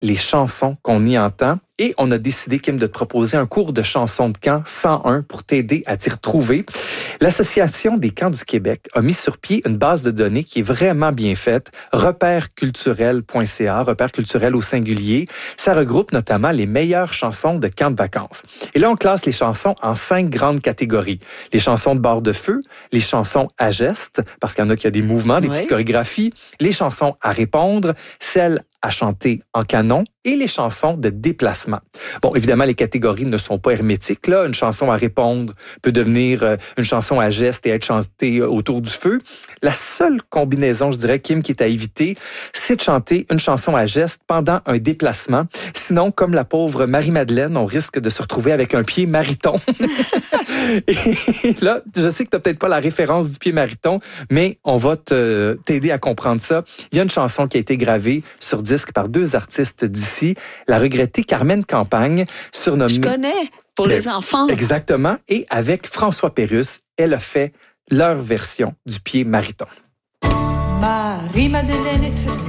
les chansons qu'on y entend. Et on a décidé, Kim, de te proposer un cours de chansons de camp 101 pour t'aider à t'y retrouver. L'Association des camps du Québec a mis sur pied une base de données qui est vraiment bien faite, repèresculturel.ca, repères culturels au singulier. Ça regroupe notamment les meilleures chansons de camps de vacances. Et là, on classe les chansons en 5 grandes catégories. Les chansons de bord de feu, les chansons à gestes, parce qu'il y en a qui ont des mouvements, des petites chorégraphies, les chansons à répondre, celles à chanter en canon et les chansons de déplacement. Bon, évidemment, les catégories ne sont pas hermétiques. Là, une chanson à répondre peut devenir une chanson à geste et être chantée autour du feu. La seule combinaison, je dirais, Kim, qui est à éviter, c'est de chanter une chanson à geste pendant un déplacement. Sinon, comme la pauvre Marie-Madeleine, on risque de se retrouver avec un pied mariton. Et là, je sais que tu n'as peut-être pas la référence du pied mariton, mais on va t'aider à comprendre ça. Il y a une chanson qui a été gravée sur disque par 2 artistes d'ici, la regrettée Carmen Campagne, surnommée... Je connais, pour les enfants. Exactement, et avec François Pérusse, elle a fait leur version du pied mariton. Marie-Madeleine est